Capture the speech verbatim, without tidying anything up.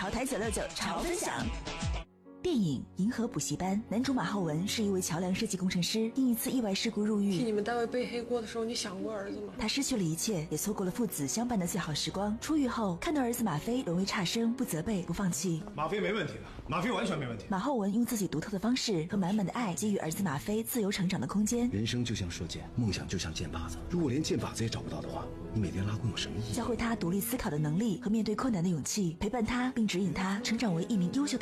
潮台九六九潮分享。电影《银河补习班》，男主马浩文是一位桥梁设计工程师，因一次意外事故入狱。 替你们单位背黑锅的时候，你想过儿子吗？ 他失去了一切，也错过了父子相伴的最好时光。出狱后，看到儿子马飞沦为差生，不责备，不放弃。 马飞没问题的，马飞完全没问题。 马浩文用自己独特的方式和满满的爱，给予儿子马飞自由成长的空间。 人生就像射箭，梦想就像箭靶子。如果连箭靶子也找不到的话，你每天拉弓有什么意义？ 教会他独立思考的能力和面对困难的勇气，陪伴他并指引他成长为一名优秀的